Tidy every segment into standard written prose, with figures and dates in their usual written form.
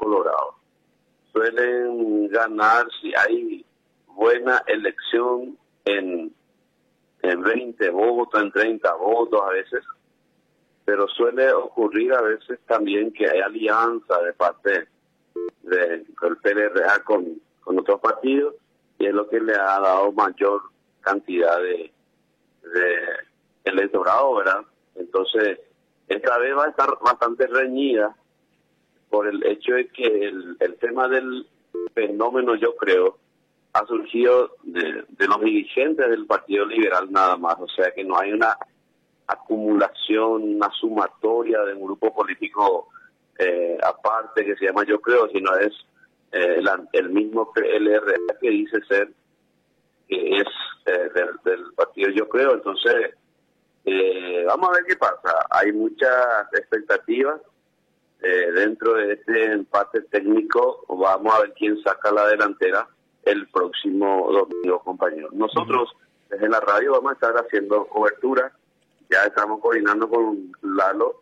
Colorado. Suelen ganar si hay buena elección en 20 votos, en 30 votos a veces, pero suele ocurrir a veces también que hay alianza de parte del PLRA con otros partidos, y es lo que le ha dado mayor cantidad de electorado, ¿verdad? Entonces, esta vez va a estar bastante reñida por el hecho de que el tema del fenómeno, yo creo, ha surgido de los dirigentes del Partido Liberal nada más, o sea que no hay una acumulación, una sumatoria de un grupo político aparte que se llama Yo Creo, sino es el mismo PLR que dice ser, que es del partido Yo Creo. Entonces, vamos a ver qué pasa. Hay muchas expectativas dentro de este empate técnico. Vamos a ver quién saca la delantera el próximo domingo, compañeros. Nosotros, desde la radio, vamos a estar haciendo cobertura. Ya estamos coordinando con Galo,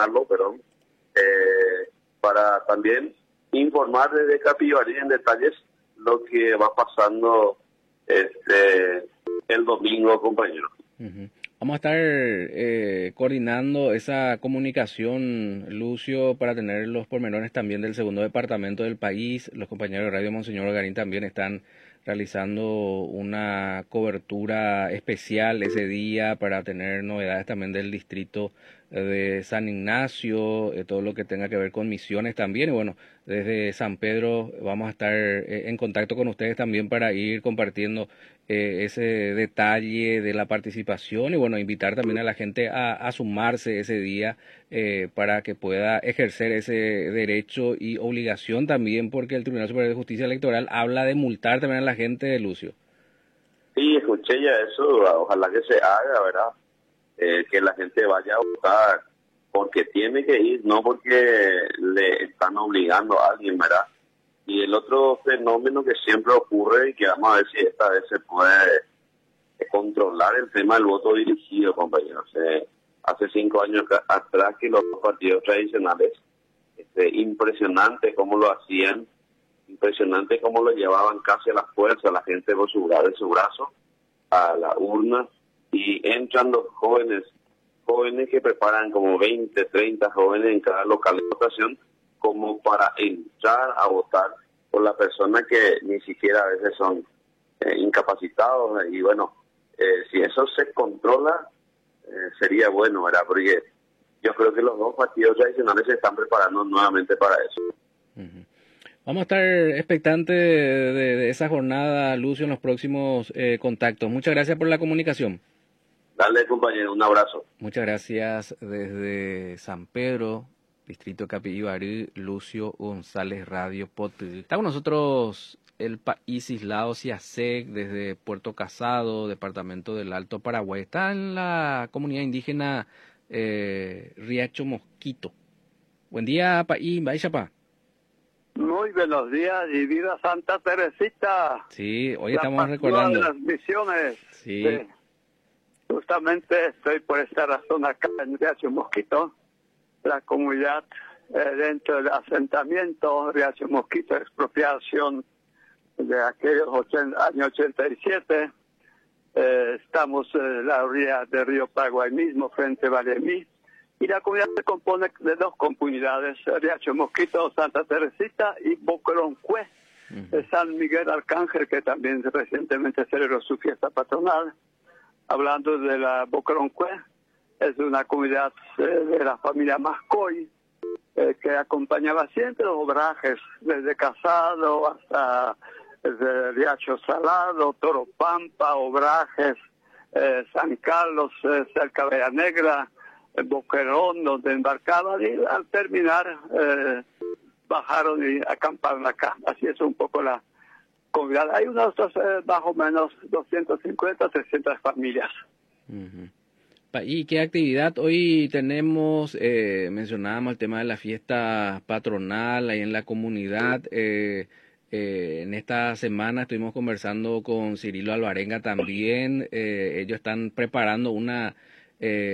para también informar desde Capivari en detalles lo que va pasando el domingo, compañero. Vamos a estar coordinando esa comunicación, Lucio, para tener los pormenores también del segundo departamento del país. Los compañeros de Radio Monseñor Garín también están realizando una cobertura especial ese día para tener novedades también del distrito de San Ignacio, todo lo que tenga que ver con misiones también. Y bueno, desde San Pedro vamos a estar en contacto con ustedes también para ir compartiendo ese detalle de la participación y bueno, invitar también a la gente a sumarse ese día para que pueda ejercer ese derecho y obligación también, porque el Tribunal Superior de Justicia Electoral habla de multar también a la gente, de Lucio. Sí, escuché ya eso, ojalá que se haga, ¿verdad? Que la gente vaya a votar porque tiene que ir, no porque le están obligando a alguien, ¿verdad? Y el otro fenómeno que siempre ocurre y que vamos a ver si esta vez se puede controlar el tema del voto dirigido, compañeros. Hace 5 años atrás que los partidos tradicionales, impresionante cómo lo hacían, impresionante cómo lo llevaban casi a la fuerza, la gente con de su brazo a la urna, y entran los jóvenes que preparan como 20, 30 jóvenes en cada local de votación, como para entrar a votar por la persona que ni siquiera a veces son incapacitados. Y bueno, si eso se controla, sería bueno, ¿verdad? Porque yo creo que los dos partidos tradicionales se están preparando nuevamente para eso. Vamos a estar expectantes de esa jornada, Lucio, en los próximos contactos. Muchas gracias por la comunicación. Dale, compañero, un abrazo. Muchas gracias desde San Pedro, Distrito de Capivari, Lucio González, Radio Potri. Está con nosotros el país Islao Ciasec desde Puerto Casado, departamento del Alto Paraguay. Está en la comunidad indígena Riacho Mosquito. Buen día, país, Baixapa. Muy buenos días y viva Santa Teresita. Sí, hoy estamos recordando de las misiones. Sí. Justamente estoy por esta razón acá en Riacho Mosquito, la comunidad dentro del asentamiento Riacho Mosquito, expropiación de aquellos años 87. Estamos en la orilla del río Paraguay mismo, frente a Valemí. Y la comunidad se compone de 2 comunidades, Riacho Mosquito, Santa Teresita y Boqueroncue, de San Miguel Arcángel, que también recientemente celebró su fiesta patronal. Hablando de la Boqueroncue, es una comunidad de la familia Mascoy, que acompañaba siempre los obrajes, desde Casado hasta desde Riacho Salado, Toropampa, Obrajes, San Carlos, cerca de Bella Negra, Boquerón, donde embarcaban, y al terminar bajaron y acamparon acá. Así es un poco la comunidad. Hay unos más o menos 250, 300 familias. ¿Y qué actividad hoy tenemos? Mencionábamos el tema de la fiesta patronal ahí en la comunidad. En esta semana estuvimos conversando con Cirilo Alvarenga también. Ellos están preparando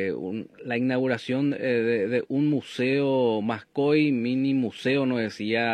la inauguración de un museo Mascoy, mini museo, nos decía